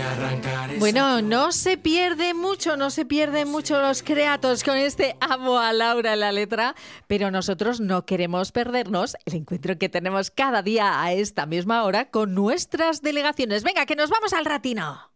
Bueno, no se pierden mucho los creatos con este Amo a Laura en la letra, pero nosotros no queremos perdernos el encuentro que tenemos cada día a esta misma hora con nuestras delegaciones. Venga, que nos vamos al ratino.